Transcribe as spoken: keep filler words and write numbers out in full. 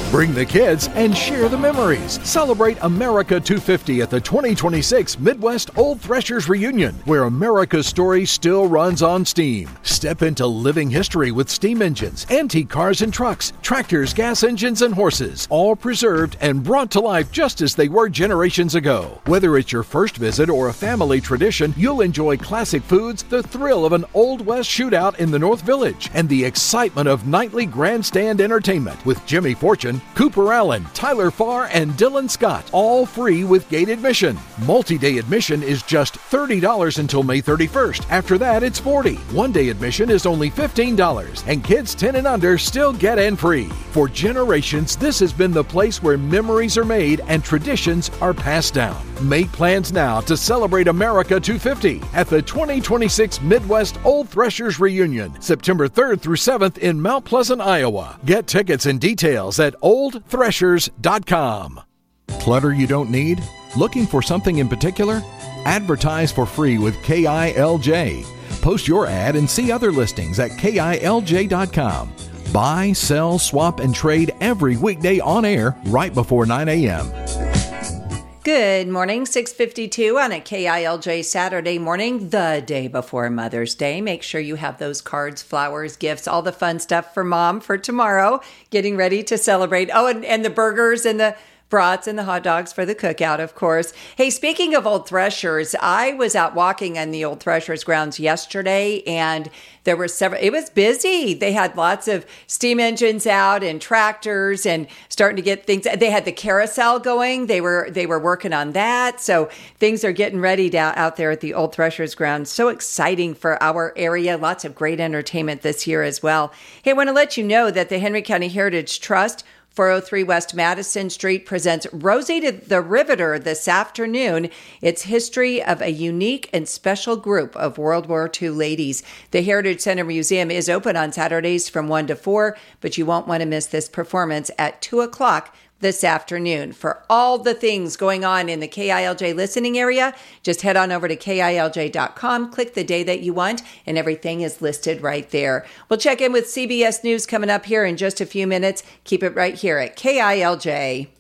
Bring the kids and share the memories. Celebrate America two fifty at the twenty twenty-six Midwest Old Threshers Reunion, where America's story still runs on steam. Step into living history with steam engines, antique cars and trucks, tractors, gas engines, and horses, all preserved and brought to life just as they were generations ago. Whether it's your first visit or a family tradition, you'll enjoy classic foods, the thrill of an Old West shootout in the North Village, and the excitement of nightly grandstand entertainment with Jimmy Fortune, Cooper Allen, Tyler Farr, and Dylan Scott, all free with gate admission. Multi-day admission is just thirty dollars until May thirty-first. After that, it's forty dollars. One-day admission is only fifteen dollars, and kids ten and under still get in free. For generations, this has been the place where memories are made and traditions are passed down. Make plans now to celebrate America two fifty at the twenty twenty-six Midwest Old Threshers Reunion, September third through seventh in Mount Pleasant, Iowa. Get tickets and details at old threshers dot com. Clutter you don't need? Looking for something in particular? Advertise for free with K I L J. Post your ad and see other listings at K I L J dot com. Buy, sell, swap, and trade every weekday on air right before nine a.m. Good morning, six fifty-two on a K I L J Saturday morning, the day before Mother's Day. Make sure you have those cards, flowers, gifts, all the fun stuff for Mom for tomorrow, getting ready to celebrate. Oh, and, and the burgers and the brats and the hot dogs for the cookout, of course. Hey, speaking of Old Threshers, I was out walking in the Old Threshers grounds yesterday, and there were several, it was busy. They had lots of steam engines out and tractors and starting to get things. They had the carousel going. They were, they were working on that. So things are getting ready down out there at the Old Threshers grounds. So exciting for our area. Lots of great entertainment this year as well. Hey, I want to let you know that the Henry County Heritage Trust four oh three West Madison Street presents Rosie the Riveter this afternoon. It's history of a unique and special group of World War Two ladies. The Heritage Center Museum is open on Saturdays from one to four, but you won't want to miss this performance at two o'clock this afternoon. For all the things going on in the K I L J listening area, just head on over to K I L J dot com, click the day that you want, and everything is listed right there. We'll check in with C B S News coming up here in just a few minutes. Keep it right here at K I L J.